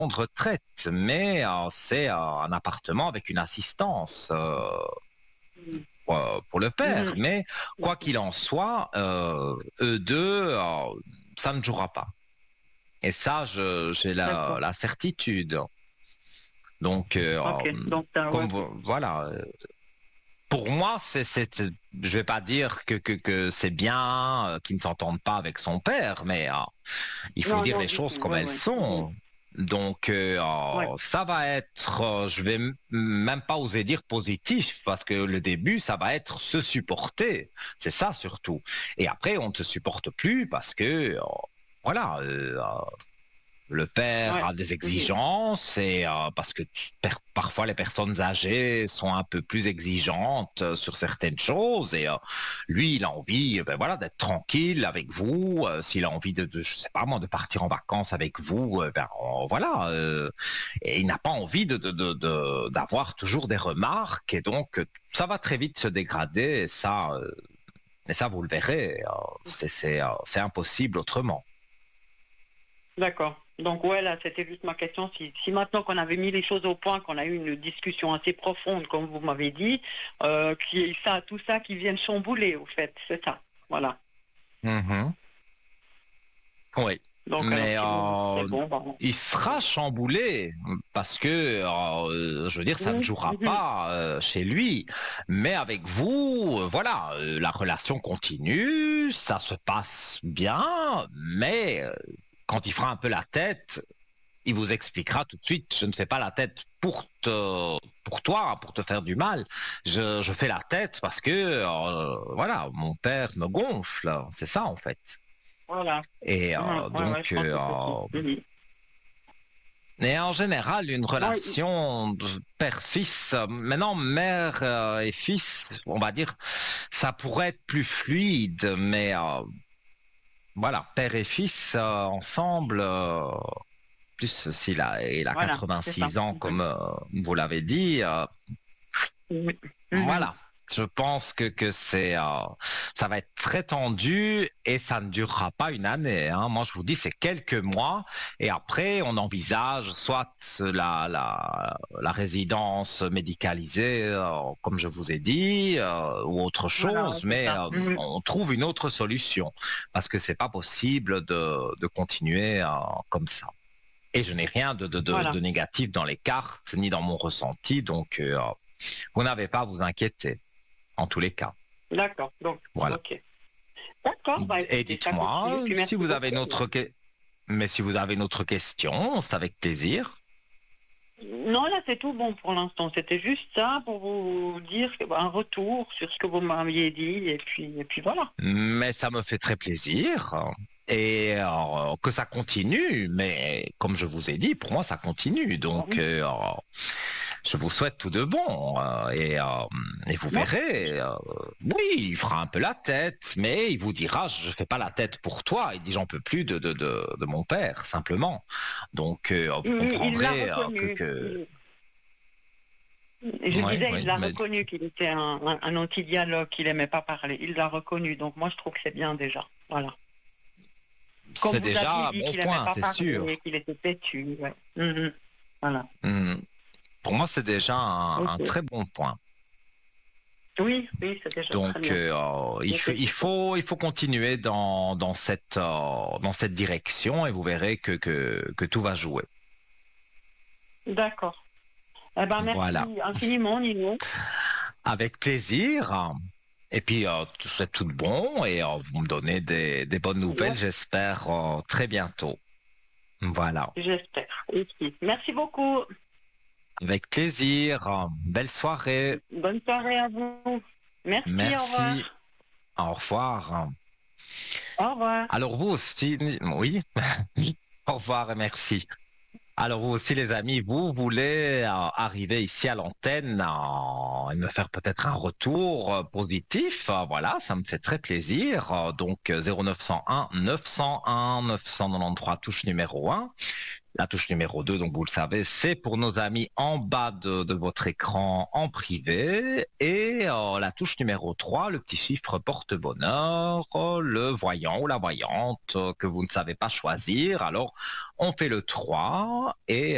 de retraite, mais c'est un appartement avec une assistance Mhm. pour le père. Mhm. Mais quoi D'accord. qu'il en soit, eux deux, ça ne jouera pas. Et ça, j'ai D'accord. la certitude. Donc, Ok. Donc, ouais. comme voilà, pour moi, je vais pas dire que c'est bien qu'il ne s'entende pas avec son père, mais il faut Non, dire non, les du tout. choses comme Ouais, elles ouais. Mhm. sont. Donc, Ouais. ça va être, je vais même pas oser dire positif, parce que le début, ça va être se supporter. C'est ça surtout. Et après, on ne se supporte plus parce que, voilà, le père Ouais. a des Mhm. exigences et parce que parfois les personnes âgées sont un peu plus exigeantes sur certaines choses et lui il a envie ben voilà d'être tranquille avec vous s'il a envie je sais pas moi de partir en vacances avec vous voilà et il n'a pas envie d'avoir toujours des remarques et donc ça va très vite se dégrader et ça vous le verrez c'est impossible autrement. D'accord. Donc, ouais, là, c'était juste ma question. Si maintenant qu'on avait mis les choses au point, qu'on a eu une discussion assez profonde, comme vous m'avez dit, qu'il y ait ça, tout ça qui vienne chambouler, au fait, c'est ça. Voilà. Mhm. Oui, Donc, alors, mais sinon, c'est bon. Bon. il sera chamboulé parce que, je veux dire, ça ne Mhm. jouera Mhm. pas chez lui. Mais avec vous, voilà, la relation continue, ça se passe bien, mais quand il fera un peu la tête, il vous expliquera tout de suite, je ne fais pas la tête pour toi, pour te faire du mal. Je fais la tête parce que, voilà, mon père me gonfle. C'est ça, en fait. Voilà. Et Mhm. Ouais, ouais, je donc, pense que c'est ça. Mhm. et en général, une Moi, relation père-fils, maintenant mère et fils, on va dire, ça pourrait être plus fluide, mais voilà, père et fils ensemble, plus il a voilà, c'est ça. 86 ans, Mhm. comme vous l'avez dit, Mhm. Mhm. voilà. Je pense que ça va être très tendu et ça ne durera pas une année, hein. Moi, je vous dis, c'est quelques mois et après, on envisage soit la résidence médicalisée, comme je vous ai dit, ou autre Voilà, ouais, chose, c'est mais ça. Mhm. on trouve une autre solution parce que c'est pas possible de continuer comme ça. Et je n'ai rien Voilà. de négatif dans les cartes ni dans mon ressenti, donc vous n'avez pas à vous inquiéter en tous les cas. D'accord. Donc, Voilà. ok. D'accord. Bah, Et écoutez, ça continue. dites-moi, Puis si merci vous avez une beaucoup. autre mais si vous avez une autre question, c'est avec plaisir. Non, là, c'est tout bon pour l'instant. C'était juste ça pour vous dire un retour sur ce que vous m'aviez dit. Et puis voilà. Mais ça me fait très plaisir. Et que ça continue, mais comme je vous ai dit, pour moi ça continue. Donc Bon. je vous souhaite tout de bon. Et vous Merci. verrez, oui, il fera un peu la tête, mais il vous dira, je fais pas la tête pour toi. Il dit, j'en peux plus de mon père, simplement. Donc vous Il l'a comprendrez reconnu. que... Je Oui, disais, il oui, l'a mais reconnu qu'il était un anti-dialogue, qu'il aimait pas parler. Il l'a reconnu. Donc moi, je trouve que c'est bien déjà. Voilà. Comme c'est vous aviez déjà un dit bon qu'il aimait point, pas c'est sûr. parler, qu'il était têtu. Ouais. Mhm. Voilà. Hmm. Pour moi, c'est déjà un Ok. très bon point. Oui, oui, c'est déjà très Donc, bien. Ok, super. il faut continuer dans cette direction et vous verrez que tout va jouer. D'accord. Eh ben, Voilà. merci infiniment, Nino. Avec plaisir. Et puis, je vous souhaite tout de bon et vous me donnez des bonnes nouvelles, j'espère, très bientôt. Voilà. J'espère. Ok. Merci beaucoup. Avec plaisir. Belle soirée. Bonne soirée à vous. Merci, au Merci. revoir. Au revoir. Au revoir. Alors vous aussi, oui. Au revoir et merci. Alors vous aussi les amis, vous voulez arriver ici à l'antenne et me faire peut-être un retour positif, voilà, ça me fait très plaisir. Donc 0901 901 993 touche numéro 1. La touche numéro 2, donc vous le savez, c'est pour nos amis en bas de votre écran en privé. Et la touche numéro 3, le petit chiffre porte-bonheur, le voyant ou la voyante que vous ne savez pas choisir. Alors, on fait le 3 et